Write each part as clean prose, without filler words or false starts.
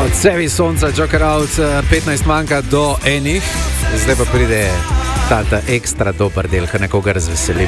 Od sebi sonca, Joker Out, 15 manjka do enih, zdaj pa pride ta ekstra dober del, ki nekoga razveselim.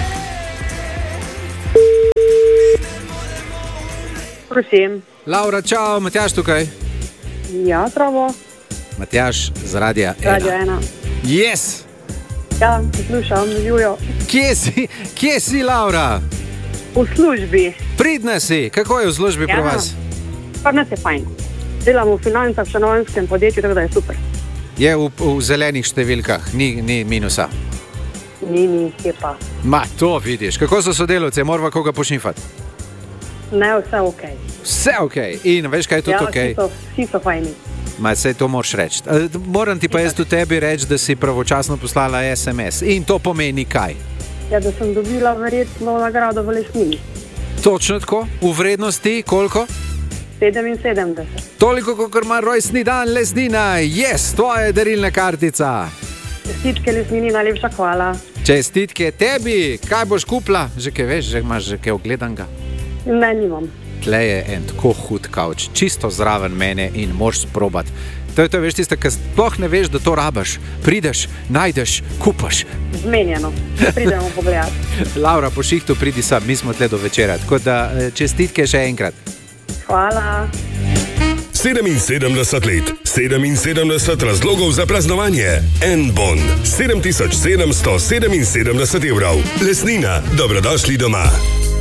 Prosim. Laura, čau, Matjaž tukaj. Ja, pravo. Matjaž z Radia 1. Radio 1. Yes! Ja, poslušam, Jujo. Kje si, Laura? V službi. Pridna si, kako je v službi pri vas? Pa nas je fajn. Delam v financah v stanovanjskem podjetju, tako da je super. Je v zelenih številkah, ni minusa. Ni, je pa. Ma, to vidiš. Kako so sodelavci, morava koga pošnifati? Ne, vse ok. Vse ok. In veš, kaj je tudi ok? Vsi so fajni. Ma, sej to moraš reči. Moram ti pa jaz tu tebi reči, da si pravočasno poslala SMS. In to pomeni kaj? Ja, da sem dobila verjetno nagrado v Lesnini. Točno tako? V vrednosti koliko? 77. Toliko, kot ima rojstni dan Lesnina. Yes, tvoja darilna kartica. Čestitke Lesnini, najlepša hvala. Čestitke tebi. Kaj boš kupila? Že kaj veš, že imaš že kaj ogledanga? Ne, nimam. Tle je en tako hud kavč, čisto zraven mene in moraš sprobati. To je to, veš, tiste, ki sploh ne veš, da to rabaš. Prideš, najdeš, kupaš. Zmenjeno. Pridemo pogledati. Laura, po šihtu pridi sam, mi smo tle do večera. Tako da čestitke še enkrat. Hvala. 77 let, 77 razlogov za praznovanje. N-Bon, 7777 evrov. Lesnina, dobrodošli doma.